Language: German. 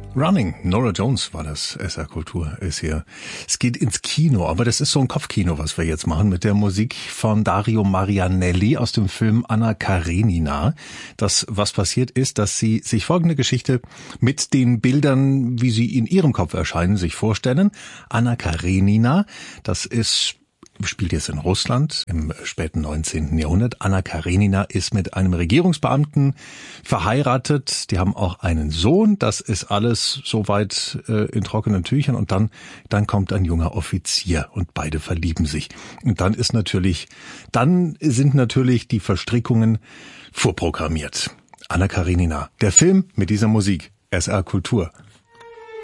Running, Norah Jones war das. SR Kultur ist hier. Es geht ins Kino, aber das ist so ein Kopfkino, was wir jetzt machen mit der Musik von Dario Marianelli aus dem Film Anna Karenina. Das, was passiert ist, dass sie sich folgende Geschichte mit den Bildern, wie sie in ihrem Kopf erscheinen, sich vorstellen. Anna Karenina, das spielt jetzt in Russland im späten 19. Jahrhundert. Anna Karenina ist mit einem Regierungsbeamten verheiratet. Die haben auch einen Sohn. Das ist alles soweit in trockenen Tüchern. Und dann kommt ein junger Offizier und beide verlieben sich. Und dann sind natürlich die Verstrickungen vorprogrammiert. Anna Karenina, der Film mit dieser Musik. SR Kultur.